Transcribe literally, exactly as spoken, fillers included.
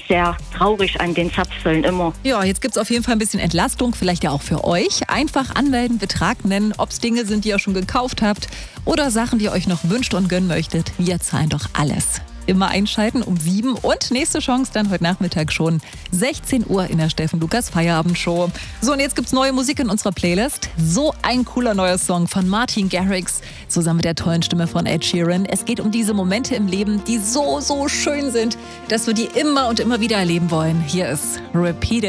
sehr traurig an den Zapfsäulen immer. Ja, jetzt gibt es auf jeden Fall ein bisschen Entlastung, vielleicht ja auch für euch. Einfach anmelden, Betrag nennen, ob es Dinge sind, die ihr schon gekauft habt oder Sachen, die ihr euch noch wünscht und gönnen möchtet. Wir zahlen doch alles. Immer einschalten um sieben und nächste Chance dann heute Nachmittag schon sechzehn Uhr in der Steffen Lukas Feierabendshow. So, und jetzt gibt's neue Musik in unserer Playlist. So ein cooler neuer Song von Martin Garrix zusammen mit der tollen Stimme von Ed Sheeran. Es geht um diese Momente im Leben, die so, so schön sind, dass wir die immer und immer wieder erleben wollen. Hier ist Repeat It.